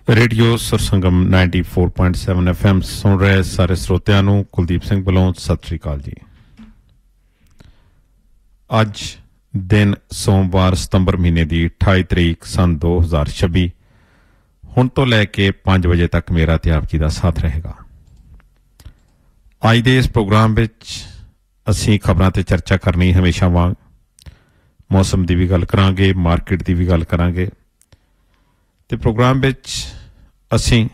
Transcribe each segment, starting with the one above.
Radio ਸੁਰਸੰਗਮ 94.7 FM ਸੁਣ ਰਹੇ ਸਾਰੇ ਸਰੋਤਿਆਂ ਨੂੰ ਕੁਲਦੀਪ ਸਿੰਘ ਵੱਲੋਂ ਸਤਿ ਸ੍ਰੀ ਅਕਾਲ ਜੀ। ਅੱਜ ਦਿਨ ਸੋਮਵਾਰ ਸਤੰਬਰ ਮਹੀਨੇ ਦੀ 28 ਤਰੀਕ ਸੰਨ 2026 ਹੁਣ ਤੋਂ ਲੈ ਕੇ 5 ਵਜੇ ਤੱਕ ਮੇਰਾ ਤੇ ਆਪ ਜੀ ਦਾ ਸਾਥ ਰਹੇਗਾ। ਅੱਜ ਦੇ ਇਸ ਪ੍ਰੋਗਰਾਮ ਵਿੱਚ ਅਸੀਂ ਖਬਰਾਂ ਤੇ ਚਰਚਾ ਕਰਨੀ ਹਮੇਸ਼ਾ ਵਾਂਗ ਮੌਸਮ ਦੀ ਵੀ ਗੱਲ ਕਰਾਂਗੇ, ਮਾਰਕੀਟ ਦੀ ਵੀ ਗੱਲ ਕਰਾਂਗੇ ਤੇ ਪ੍ਰੋਗਰਾਮ ਵਿੱਚ ਅਸੀਂ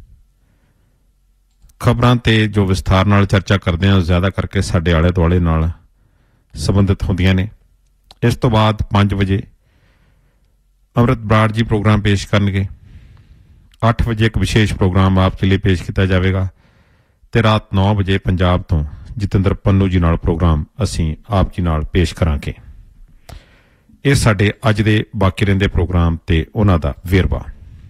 ਖਬਰਾਂ ਤੇ ਜੋ ਵਿਸਥਾਰ ਨਾਲ ਚਰਚਾ ਕਰਦੇ ਹਾਂ ਜ਼ਿਆਦਾ ਕਰਕੇ ਸਾਡੇ ਆਲੇ ਦੁਆਲੇ ਨਾਲ ਸੰਬੰਧਿਤ ਹੁੰਦੀਆਂ ਨੇ। ਇਸ ਤੋਂ ਬਾਅਦ 5 ਵਜੇ ਅੰਮ੍ਰਿਤ ਬਰਾੜ ਜੀ ਪ੍ਰੋਗਰਾਮ ਪੇਸ਼ ਕਰਨਗੇ। 8 ਵਜੇ ਇੱਕ ਵਿਸ਼ੇਸ਼ ਪ੍ਰੋਗਰਾਮ ਆਪ ਜੀ ਲਈ ਪੇਸ਼ ਕੀਤਾ ਜਾਵੇਗਾ ਤੇ ਰਾਤ 9 ਵਜੇ ਪੰਜਾਬ ਤੋਂ ਜਤਿੰਦਰ ਪੰਨੂ ਜੀ ਨਾਲ ਪ੍ਰੋਗਰਾਮ ਅਸੀਂ ਆਪ ਜੀ ਨਾਲ ਪੇਸ਼ ਕਰਾਂਗੇ। ਇਹ ਸਾਡੇ ਅੱਜ ਦੇ ਬਾਕੀ ਰਹਿੰਦੇ ਪ੍ਰੋਗਰਾਮ ਤੇ ਉਹਨਾਂ ਦਾ ਵੇਰਵਾ।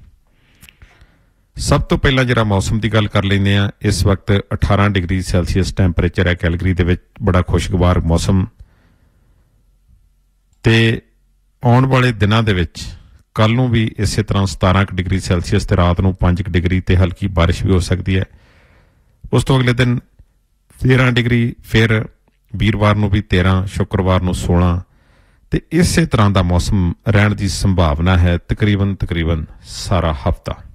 ਸਭ ਤੋਂ ਪਹਿਲਾਂ ਜਿਹੜਾ ਮੌਸਮ ਦੀ ਗੱਲ ਕਰ ਲੈਂਦੇ ਹਾਂ। ਇਸ ਵਕਤ 18 ਡਿਗਰੀ ਸੈਲਸੀਅਸ ਟੈਂਪਰੇਚਰ ਹੈ ਕੈਲਗਰੀ ਦੇ ਵਿੱਚ, ਬੜਾ ਖੁਸ਼ਗਵਾਰ ਮੌਸਮ। ਤੇ ਆਉਣ ਵਾਲੇ ਦਿਨਾਂ ਦੇ ਵਿੱਚ ਕੱਲ ਨੂੰ ਵੀ ਇਸੇ ਤਰ੍ਹਾਂ 17 ਡਿਗਰੀ ਸੈਲਸੀਅਸ ਤੇ ਰਾਤ ਨੂੰ 5 ਡਿਗਰੀ ਤੇ ਹਲਕੀ ਬਾਰਿਸ਼ ਵੀ ਹੋ ਸਕਦੀ ਹੈ। ਉਸ ਤੋਂ ਅਗਲੇ ਦਿਨ 13 ਡਿਗਰੀ, ਫਿਰ ਵੀਰਵਾਰ ਨੂੰ ਵੀ 13, ਸ਼ੁੱਕਰਵਾਰ ਨੂੰ 16 ਤੇ ਇਸੇ ਤਰ੍ਹਾਂ ਦਾ ਮੌਸਮ ਰਹਿਣ ਦੀ ਸੰਭਾਵਨਾ ਹੈ ਤਕਰੀਬਨ ਸਾਰਾ ਹਫ਼ਤਾ।